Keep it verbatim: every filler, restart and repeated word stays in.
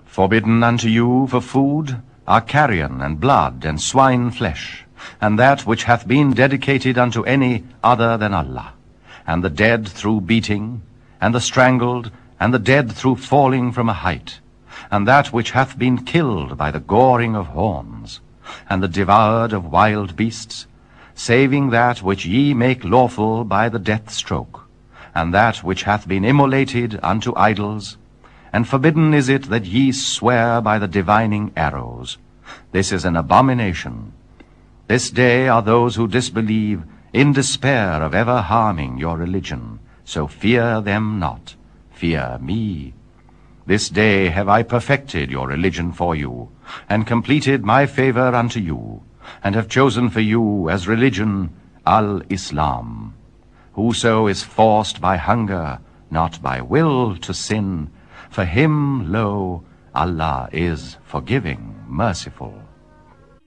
Forbidden unto you for food are carrion and blood and swine flesh, and that which hath been dedicated unto any other than Allah, and the dead through beating, and the strangled, and the dead through falling from a height, and that which hath been killed by the goring of horns, and the devoured of wild beasts, saving that which ye make lawful by the death stroke, and that which hath been immolated unto idols, and forbidden is it that ye swear by the divining arrows. This is an abomination. This day are those who disbelieve in despair of ever harming your religion, so fear them not, fear me. This day have I perfected your religion for you, and completed my favor unto you, and have chosen for you as religion Al-Islam. Whoso is forced by hunger, not by will, to sin, for him, lo, Allah is forgiving, merciful.